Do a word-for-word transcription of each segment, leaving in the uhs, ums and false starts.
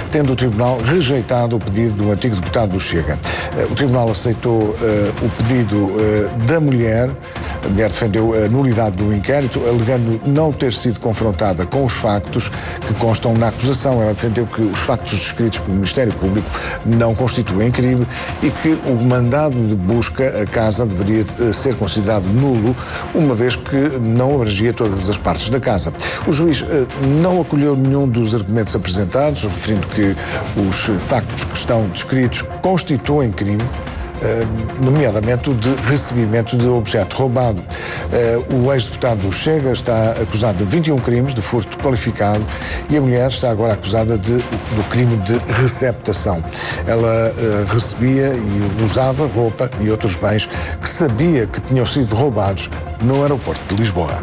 tendo o Tribunal rejeitado o pedido do antigo deputado do Chega. O Tribunal aceitou uh, o pedido uh, da mulher. A mulher defendeu a nulidade do inquérito, alegando não ter sido confrontada com os factos que constam na acusação. Ela defendeu que os factos descritos pelo Ministério Público não constituem crime e que o mandado de busca à casa deveria uh, ser considerado nulo, uma vez que não abrangia todas as partes da casa. O juiz uh, não acolheu nenhum dos argumentos apresentados, referindo que os factos que estão descritos constituem crime, nomeadamente o de recebimento de objeto roubado. O ex-deputado do Chega está acusado de vinte e um crimes de furto qualificado e a mulher está agora acusada de, do crime de receptação. Ela uh, recebia e usava roupa e outros bens que sabia que tinham sido roubados no aeroporto de Lisboa.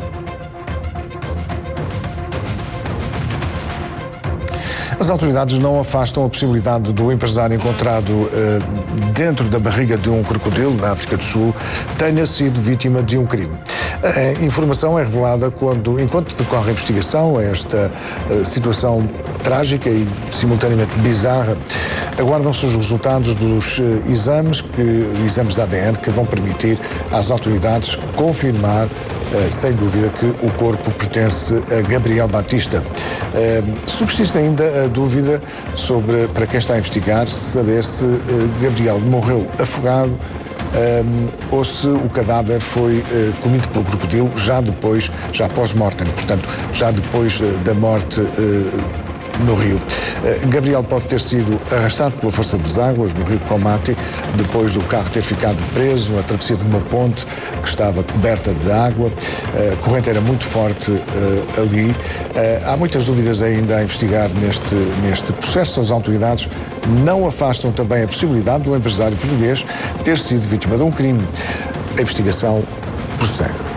As autoridades não afastam a possibilidade do empresário encontrado uh, dentro da barriga de um crocodilo na África do Sul tenha sido vítima de um crime. A informação é revelada quando, enquanto decorre a investigação, esta uh, situação trágica e simultaneamente bizarra, aguardam-se os resultados dos uh, exames, que, exames de A D N que vão permitir às autoridades confirmar Uh, sem dúvida que o corpo pertence a Gabriel Batista. Uh, subsiste ainda a dúvida sobre, para quem está a investigar, saber se uh, Gabriel morreu afogado uh, ou se o cadáver foi uh, comido pelo crocodilo já depois, já pós-mortem, portanto, já depois uh, da morte uh, no rio. Gabriel pode ter sido arrastado pela força das águas no rio Comate, depois do carro ter ficado preso na travessia de uma ponte que estava coberta de água. A corrente era muito forte uh, ali. Uh, há muitas dúvidas ainda a investigar neste, neste processo. As autoridades não afastam também a possibilidade do empresário português ter sido vítima de um crime. A investigação prossegue.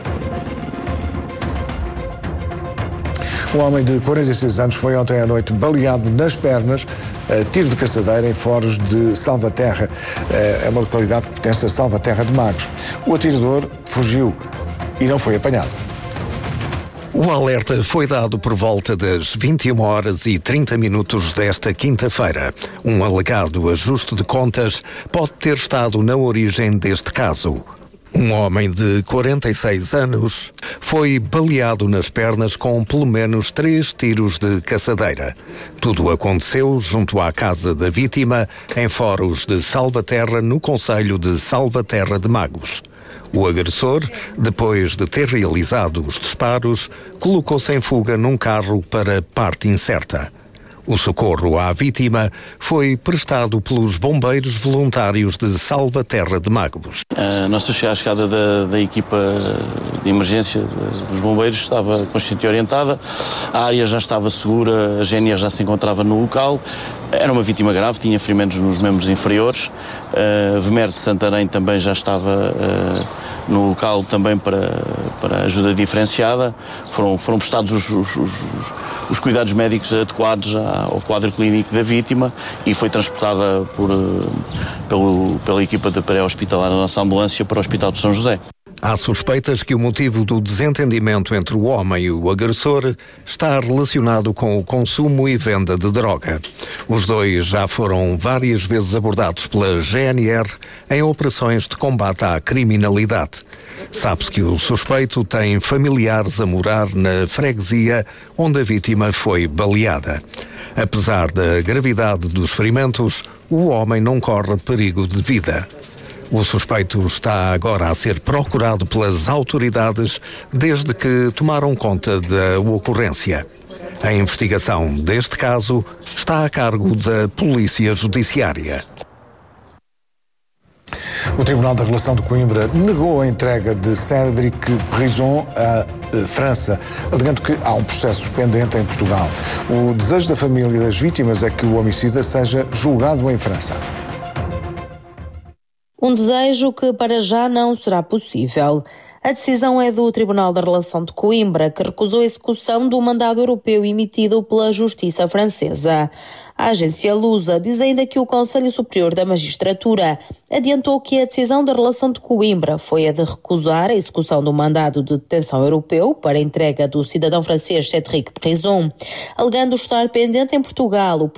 Um homem de quarenta e seis anos foi ontem à noite baleado nas pernas, a tiro de caçadeira em Foros de Salvaterra. É uma localidade que pertence a Salvaterra de Magos. O atirador fugiu e não foi apanhado. O alerta foi dado por volta das vinte e uma horas e trinta minutos desta quinta-feira. Um alegado ajuste de contas pode ter estado na origem deste caso. Um homem de quarenta e seis anos foi baleado nas pernas com pelo menos três tiros de caçadeira. Tudo aconteceu junto à casa da vítima, em Foros de Salvaterra, no concelho de Salvaterra de Magos. O agressor, depois de ter realizado os disparos, colocou-se em fuga num carro para parte incerta. O socorro à vítima foi prestado pelos bombeiros voluntários de Salvaterra de Magos. A nossa chegada da, da equipa de emergência dos bombeiros estava consciente e orientada, a área já estava segura, a G N R já se encontrava no local. Era uma vítima grave, tinha ferimentos nos membros inferiores. A V M E R de Santarém também já estava uh, no local também para, para ajuda diferenciada. Foram, foram prestados os, os, os, os cuidados médicos adequados ao quadro clínico da vítima e foi transportada por, uh, pelo, pela equipa de pré-hospitalar, a nossa ambulância, para o Hospital de São José. Há suspeitas que o motivo do desentendimento entre o homem e o agressor está relacionado com o consumo e venda de droga. Os dois já foram várias vezes abordados pela G N R em operações de combate à criminalidade. Sabe-se que o suspeito tem familiares a morar na freguesia onde a vítima foi baleada. Apesar da gravidade dos ferimentos, o homem não corre perigo de vida. O suspeito está agora a ser procurado pelas autoridades desde que tomaram conta da ocorrência. A investigação deste caso está a cargo da Polícia Judiciária. O Tribunal da Relação de Coimbra negou a entrega de Cédric Brison à França, alegando que há um processo pendente em Portugal. O desejo da família das vítimas é que o homicida seja julgado em França. Um desejo que para já não será possível. A decisão é do Tribunal da Relação de Coimbra, que recusou a execução do mandado europeu emitido pela Justiça Francesa. A agência Lusa diz ainda que o Conselho Superior da Magistratura adiantou que a decisão da Relação de Coimbra foi a de recusar a execução do mandado de detenção europeu para a entrega do cidadão francês Cédric Brison, alegando estar pendente em Portugal o